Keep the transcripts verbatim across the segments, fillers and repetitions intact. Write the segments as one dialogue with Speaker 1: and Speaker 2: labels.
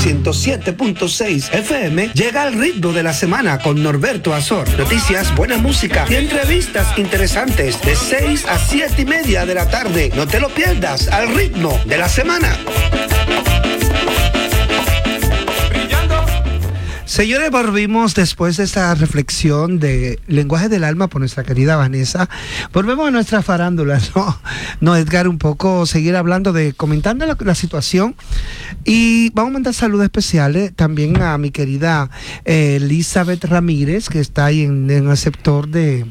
Speaker 1: ciento siete punto seis F M llega al ritmo de la semana con Norberto Azor. Noticias, buena música y entrevistas interesantes de seis a siete y media de la tarde. No te lo pierdas, al ritmo de la semana. Señores, volvimos después de esta reflexión de lenguaje del alma por nuestra querida Vanessa. Volvemos a nuestra farándula, ¿no? No, Edgar, un poco seguir hablando de, comentando la, la situación. Y vamos a mandar saludos especiales también a mi querida eh, Elizabeth Ramírez, que está ahí en, en el sector de...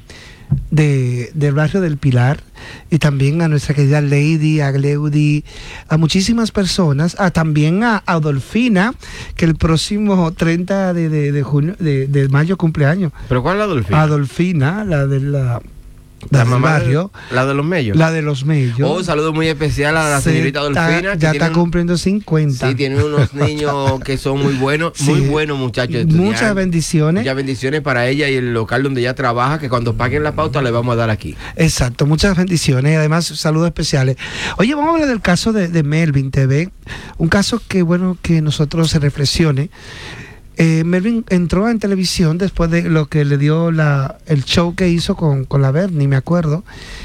Speaker 1: De, del barrio del Pilar, y también a nuestra querida Lady, a Gleudi, a muchísimas personas, a también a Adolfina, que el próximo treinta de, de, de junio de, de mayo cumpleaños.
Speaker 2: ¿Pero cuál es la Adolfina?
Speaker 1: Adolfina, la de la La, la del barrio.
Speaker 2: De, la de los Mellos.
Speaker 1: La de los Mellos.
Speaker 2: Oh, un saludo muy especial a la señorita Adolfina.
Speaker 1: Ya está cumpliendo cincuenta.
Speaker 2: Sí, tiene unos niños que son muy buenos, sí, muy buenos muchachos.
Speaker 1: Muchas bendiciones.
Speaker 2: Muchas bendiciones para ella y el local donde ella trabaja, que cuando paguen la pauta le vamos a dar aquí.
Speaker 1: Exacto, muchas bendiciones y además saludos especiales. Oye, vamos a hablar del caso de, de Melvin T V. Un caso que, bueno, que nosotros se reflexione. Eh, Melvin entró en televisión después de lo que le dio la, el show que hizo con, con la Bernie, me acuerdo,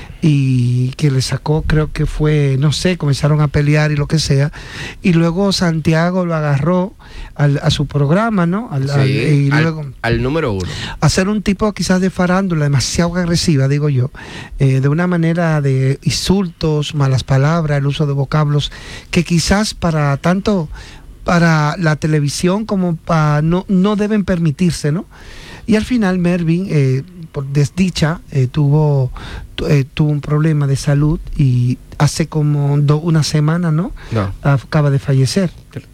Speaker 1: y que le sacó, creo que fue, no sé, comenzaron a pelear y lo que sea, y luego Santiago lo agarró al, a su programa, ¿no? Al,
Speaker 2: sí,
Speaker 1: al, y
Speaker 2: al,
Speaker 1: luego,
Speaker 2: al número uno.
Speaker 1: Hacer un tipo quizás de farándula demasiado agresiva, digo yo, eh, de una manera de insultos, malas palabras, el uso de vocablos, que quizás para tanto... para la televisión como para no, no deben permitirse, ¿no? Y al final Melvin, eh, por desdicha, eh, tuvo, eh, tuvo un problema de salud y hace como do, una semana, ¿no?
Speaker 2: No.
Speaker 1: Acaba de fallecer.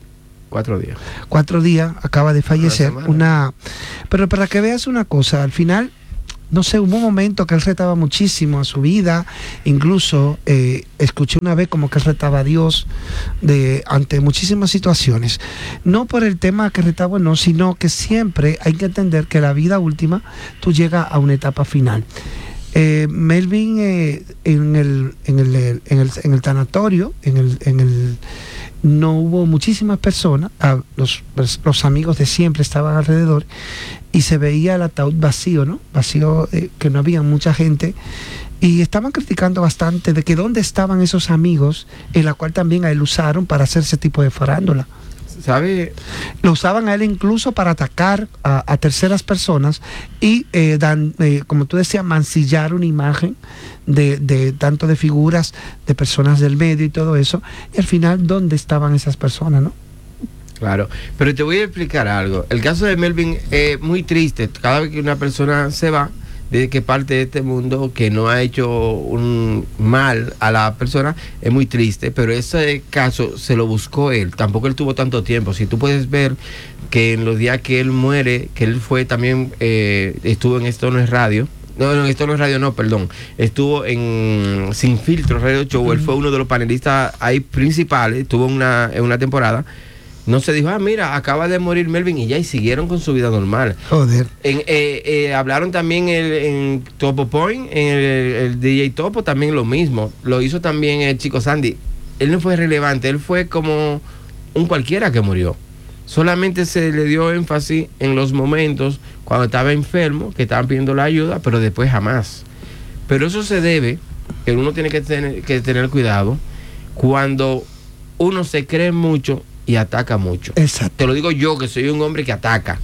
Speaker 2: Cuatro días.
Speaker 1: Cuatro días, acaba de fallecer. Una, una Pero para que veas una cosa, al final... No sé, hubo un momento que él retaba muchísimo a su vida, incluso eh, escuché una vez como que él retaba a Dios de, ante muchísimas situaciones. No por el tema que retaba, no, sino que siempre hay que entender que la vida última, tú llegas a una etapa final. Eh, Melvin eh, en, el, en, el, en, el, en el tanatorio, en el... En el no hubo muchísimas personas, ah, los, los amigos de siempre estaban alrededor y se veía el ataúd vacío, ¿no? Vacío, eh, que no había mucha gente, y estaban criticando bastante de que dónde estaban esos amigos, en la cual también a él usaron para hacer ese tipo de farándula.
Speaker 2: ¿Sabe?
Speaker 1: Lo usaban a él incluso para atacar a, a terceras personas y, eh, dan, eh, como tú decías, mancillar una imagen de, de tanto de figuras, de personas del medio y todo eso. Y al final, ¿dónde estaban esas personas, no?
Speaker 2: Claro, pero te voy a explicar algo. El caso de Melvin es muy triste. Cada vez que una persona se va, desde que parte de este mundo, que no ha hecho un mal a la persona, es muy triste, pero ese caso se lo buscó él, tampoco él tuvo tanto tiempo. Si tú puedes ver que en los días que él muere, que él fue también, eh, estuvo en Esto No Es Radio, no, no, Esto No Es Radio, no, perdón, estuvo en Sin Filtro Radio Show, uh-huh. Él fue uno de los panelistas ahí principales, tuvo una, en una temporada. No se dijo, ah, mira, acaba de morir Melvin y ya, y siguieron con su vida normal.
Speaker 1: Joder.
Speaker 2: En, eh, eh, hablaron también el, en Topo Point, en el, el D J Topo, también lo mismo. Lo hizo también el Chico Sandy. Él no fue relevante, él fue como un cualquiera que murió. Solamente se le dio énfasis en los momentos cuando estaba enfermo, que estaban pidiendo la ayuda, pero después jamás. Pero eso se debe, que uno tiene que tener, que tener cuidado, cuando uno se cree mucho y ataca mucho.
Speaker 1: Exacto.
Speaker 2: Te lo digo yo, que soy un hombre que ataca.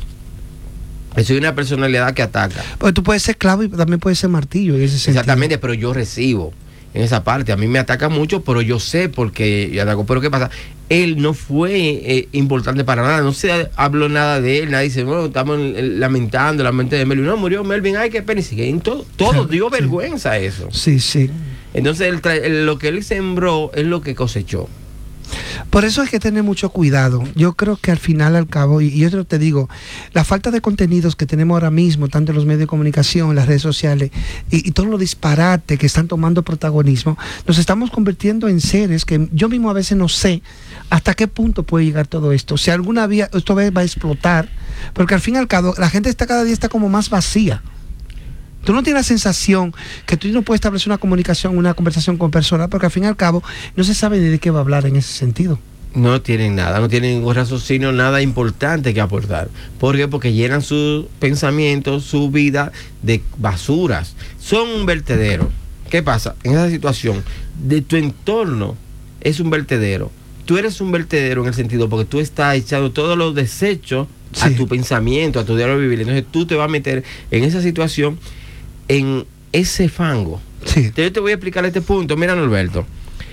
Speaker 2: Soy una personalidad que ataca.
Speaker 1: Pues tú puedes ser clavo y también puedes ser martillo en ese sentido.
Speaker 2: Exactamente, pero yo recibo en esa parte. A mí me ataca mucho, pero yo sé por qué yo ataco. Pero ¿qué pasa? Él no fue eh, importante para nada. No se habló nada de él. Nadie dice, bueno, estamos lamentando la mente de Melvin. No, murió Melvin, ay, qué pena. Y sigue en todo. Todo dio sí. vergüenza eso.
Speaker 1: Sí, sí.
Speaker 2: Entonces, el tra- el, lo que él sembró es lo que cosechó.
Speaker 1: Por eso hay que tener mucho cuidado. Yo creo que al final, al cabo, y, y yo te digo, la falta de contenidos que tenemos ahora mismo, tanto en los medios de comunicación, en las redes sociales, y, y todo lo disparate que están tomando protagonismo, nos estamos convirtiendo en seres que yo mismo a veces no sé hasta qué punto puede llegar todo esto. Si alguna vía esto va a explotar, porque al fin y al cabo la gente está cada día está como más vacía. Tú no tienes la sensación que tú no puedes establecer una comunicación, una conversación con personas, porque al fin y al cabo no se sabe ni de qué va a hablar en ese sentido.
Speaker 2: no tienen nada, no tienen ningún raciocinio, nada importante que aportar. ¿Por qué? Porque llenan sus pensamientos, su vida de basuras. Son un vertedero. ¿Qué pasa? En esa situación, de tu entorno es un vertedero. Tú eres un vertedero en el sentido porque tú estás echando todos los desechos sí. a tu pensamiento, a tu diario vivir. Entonces tú te vas a meter en esa situación, en ese fango. Sí. Entonces yo te voy a explicar este punto. Mira, Norberto.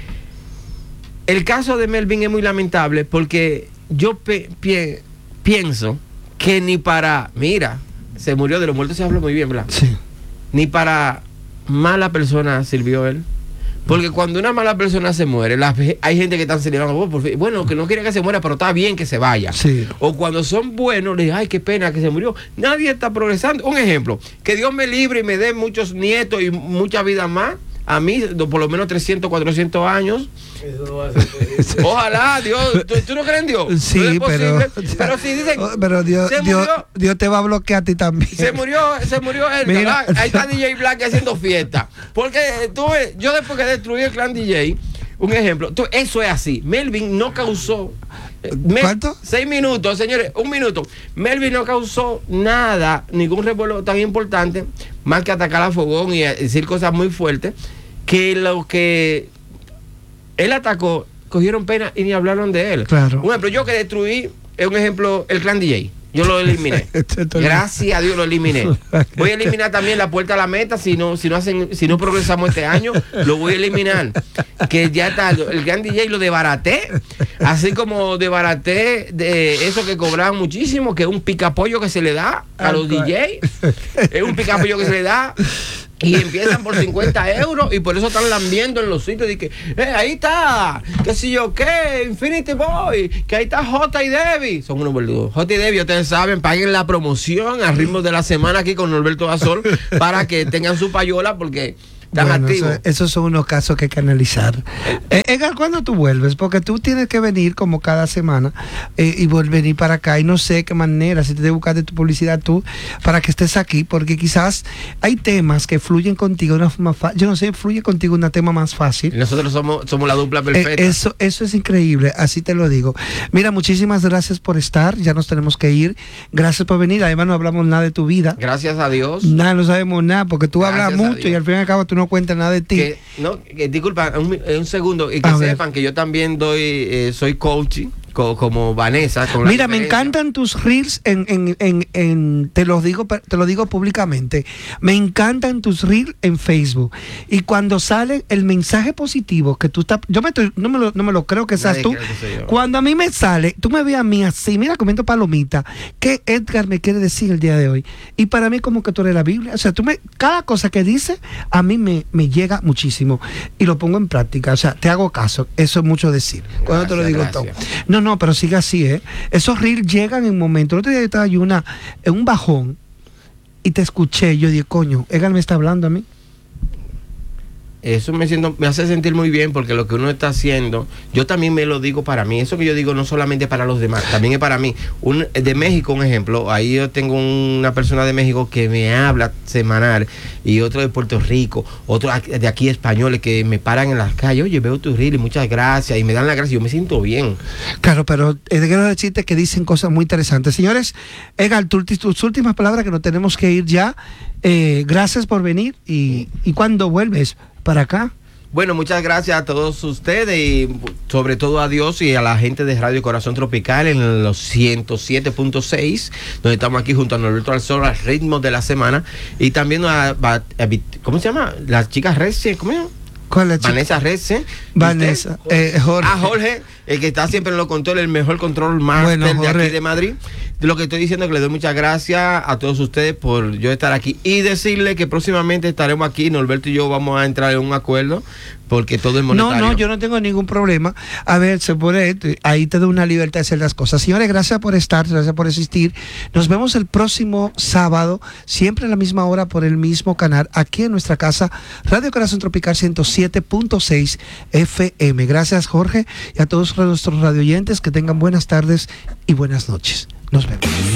Speaker 2: El caso de Melvin es muy lamentable porque yo pe- pie- pienso que ni para, mira, se murió, de los muertos se habla muy bien, ¿verdad?
Speaker 1: Sí.
Speaker 2: Ni para mala persona sirvió él. Porque cuando una mala persona se muere, la, hay gente que están celebrando, oh, por fin, bueno, que no quiere que se muera, pero está bien que se vaya. Sí. O cuando son buenos, le dicen, ay, qué pena que se murió. Nadie está progresando. Un ejemplo, que Dios me libre y me dé muchos nietos y mucha vida más. A mí, por lo menos trescientos, cuatrocientos años. Eso no va a ser. Ojalá, Dios. ¿Tú, ¿tú no crees en Dios?
Speaker 1: Sí,
Speaker 2: no es
Speaker 1: pero.
Speaker 2: Pero si dicen.
Speaker 1: Pero Dios,
Speaker 2: se
Speaker 1: Dios,
Speaker 2: murió,
Speaker 1: Dios te va a bloquear a ti también.
Speaker 2: Se murió, se murió él. Mira, ahí está D J Black haciendo fiesta. Porque tú, yo después que destruí el clan D J, un ejemplo, tú, eso es así. Melvin no causó. Mel,
Speaker 1: ¿Cuánto?
Speaker 2: Seis minutos, señores, un minuto. Melvin no causó nada, ningún revuelo tan importante, más que atacar a Fogón y decir cosas muy fuertes, que lo que él atacó, cogieron pena y ni hablaron de él.
Speaker 1: Claro.
Speaker 2: Un ejemplo, yo que destruí, es un ejemplo, el clan D J. Yo lo eliminé. Gracias a Dios lo eliminé. Voy a eliminar también la puerta a la meta. Si no, si no hacen, si no progresamos este año, lo voy a eliminar. Que ya está. El gran D J lo desbaraté. Así como desbaraté de eso que cobraban muchísimo, que es un picapollo que se le da a los D Js. Es un picapollo que se le da. Y empiezan por cincuenta euros y por eso están lambiendo en los sitios de que eh, ahí está, qué sé yo qué, Infinity Boy, que ahí está J y Debbie. Son unos verdudos. J y Debbie, ustedes saben, paguen la promoción al ritmo de la semana aquí con Norberto Gasol para que tengan su payola porque están
Speaker 1: bueno,
Speaker 2: activos.
Speaker 1: Eso, esos son unos casos que hay que analizar. Eh, Edgar, ¿cuándo tú vuelves? Porque tú tienes que venir como cada semana eh, y venir para acá. Y no sé qué manera, si te debes buscar de tu publicidad tú, para que estés aquí, porque quizás hay temas que fluyen contigo de una forma fácil. Yo no sé, fluye contigo un tema más fácil.
Speaker 2: Nosotros somos, somos la dupla perfecta.
Speaker 1: Eh, eso, eso es increíble, así te lo digo. Mira, muchísimas gracias por estar. Ya nos tenemos que ir. Gracias por venir. Además, no hablamos nada de tu vida.
Speaker 2: Gracias a Dios.
Speaker 1: Nada, no sabemos nada, porque tú
Speaker 2: Gracias
Speaker 1: hablas mucho y al fin y al cabo tú no cuenta nada de ti.
Speaker 2: Que, no, que, disculpa, un, un segundo, y que
Speaker 1: a
Speaker 2: sepan
Speaker 1: ver.
Speaker 2: que yo también doy, eh, soy coaching, co, como Vanessa. Con
Speaker 1: Mira, me encantan tus reels, en, en, en, en, te lo digo, te lo digo públicamente, me encantan tus reels en Facebook. Y cuando sale el mensaje positivo que tú estás, yo me estoy, no, me lo, no me lo creo que seas
Speaker 2: Nadie
Speaker 1: tú.
Speaker 2: Que
Speaker 1: cuando a mí me sale, tú me ves a mí así, mira, comiendo palomita, ¿qué Edgar me quiere decir el día de hoy? Y para mí como que tú eres la Biblia. O sea, tú me, cada cosa que dice a mí me, me llega muchísimo y lo pongo en práctica. O sea, te hago caso. Eso es mucho decir.
Speaker 2: Gracias,
Speaker 1: cuando te lo digo
Speaker 2: gracias.
Speaker 1: todo. No, no, pero sigue así, ¿eh? Esos reels llegan en momentos. El otro día yo estaba en, una, en un bajón y te escuché. Yo dije, coño, Edgar me está hablando a mí.
Speaker 2: Eso me, siento, me hace sentir muy bien porque lo que uno está haciendo, yo también me lo digo para mí. Eso que yo digo no solamente para los demás, también es para mí. Un, de México, un ejemplo, ahí yo tengo una persona de México que me habla semanal y otro de Puerto Rico, otro de aquí españoles que me paran en las calles. Oye, veo tu reel y muchas gracias y me dan la gracia. Yo me siento bien.
Speaker 1: Claro, pero eh, quiero decirte que dicen cosas muy interesantes. Señores, Edgar, tus, tus últimas palabras, que nos tenemos que ir ya. Eh, gracias por venir y, y cuando vuelves para acá.
Speaker 2: Bueno, muchas gracias a todos ustedes y sobre todo a Dios y a la gente de Radio Corazón Tropical en los ciento siete punto seis, donde estamos aquí junto a Norberto Alzor al ritmo de la semana y también a, a, a ¿cómo se llama? Las chicas Rece, ¿cómo se llama?
Speaker 1: ¿Cuál es?
Speaker 2: Vanessa Rece.
Speaker 1: Vanessa, eh, Jorge.
Speaker 2: A Jorge, el que está siempre en los controles, el mejor control master bueno, de aquí de Madrid. De lo que estoy diciendo, que le doy muchas gracias a todos ustedes por yo estar aquí y decirle que próximamente estaremos aquí. Norberto y yo vamos a entrar en un acuerdo porque todo es monetario.
Speaker 1: No, no, yo no tengo ningún problema. A ver, se puede, ahí te doy una libertad de hacer las cosas. Señores, gracias por estar, gracias por existir. Nos vemos el próximo sábado, siempre a la misma hora por el mismo canal, aquí en nuestra casa, Radio Corazón Tropical ciento siete punto seis F M. Gracias, Jorge, y a todos nuestros radioyentes, que tengan buenas tardes y buenas noches. Nos vemos.